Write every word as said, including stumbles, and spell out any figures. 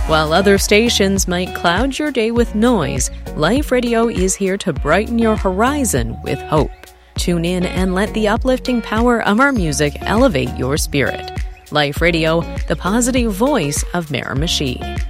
While other stations might cloud your day with noise, Life Radio is here to brighten your horizon with hope. Tune in and let the uplifting power of our music elevate your spirit. Life Radio, the positive voice of Miramichi.